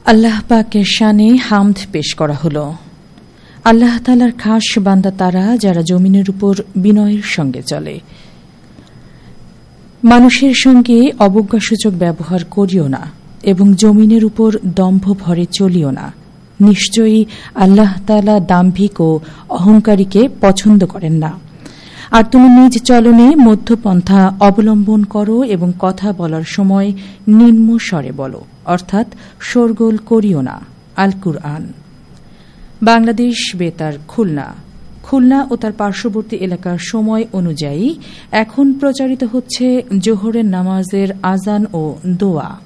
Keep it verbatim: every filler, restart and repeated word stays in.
আল্লাহ পাকের শানে হামদ পেশ করা হল। আল্লাহ তাআলার খাস বান্দা তারা যারা জমিনের উপর বিনয়ের সঙ্গে চলে। মানুষের সঙ্গে অবজ্ঞাসূচক ব্যবহার করিও না এবং জমিনের উপর দম্ভ ভরে চলিও না। নিশ্চয়ই আল্লাহ তাআলা দাম্ভিক ও অহংকারীকে পছন্দ করেন না। আর তুমি নিজ চলনে মধ্যপন্থা অবলম্বন করো এবং কথা বলার সময় নিম্ন স্বরে বলো, অর্থাৎ শোরগোল করিও না। আল কুরআন। বাংলাদেশ বেতার খুলনা। খুলনা ও তার পার্শ্ববর্তী এলাকার সময় অনুযায়ী এখন প্রচারিত হচ্ছে জোহরের নামাজের আজান ও দোয়া।